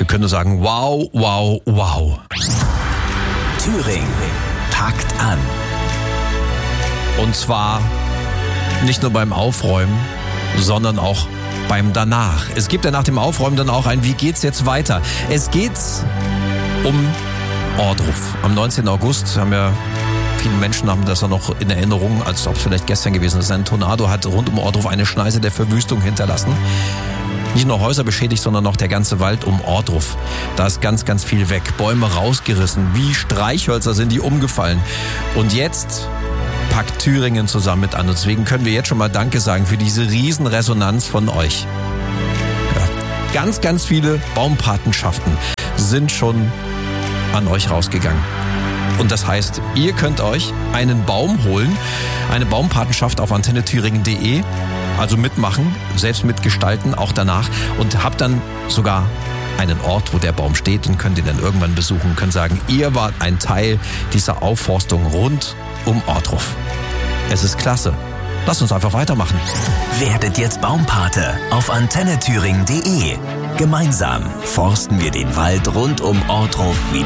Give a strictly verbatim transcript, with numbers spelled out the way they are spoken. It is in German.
können nur sagen, wow, wow, wow. Thüringen packt an. Und zwar nicht nur beim Aufräumen, sondern auch beim Danach. Es gibt ja nach dem Aufräumen dann auch ein, wie geht's jetzt weiter? Es geht um Ohrdruf. Am neunzehnten August haben ja viele Menschen haben das ja noch in Erinnerung, als ob es vielleicht gestern gewesen ist. Ein Tornado hat rund um Ohrdruf eine Schneise der Verwüstung hinterlassen. Nicht nur Häuser beschädigt, sondern auch der ganze Wald um Ohrdruf. Da ist ganz, ganz viel weg. Bäume rausgerissen. Wie Streichhölzer sind die umgefallen. Und jetzt packt Thüringen zusammen mit an. Und deswegen können wir jetzt schon mal Danke sagen für diese Riesenresonanz von euch. Ja, ganz, ganz viele Baumpatenschaften sind schon an euch rausgegangen. Und das heißt, ihr könnt euch einen Baum holen, eine Baumpatenschaft auf antenne thüringen punkt de, also mitmachen, selbst mitgestalten, auch danach, und habt dann sogar einen Ort, wo der Baum steht, und könnt ihn dann irgendwann besuchen, könnt sagen, ihr wart ein Teil dieser Aufforstung rund um Ohrdruf. Es ist klasse. Lasst uns einfach weitermachen. Werdet jetzt Baumpate auf antenne thüringen punkt de. Gemeinsam forsten wir den Wald rund um Ohrdruf wieder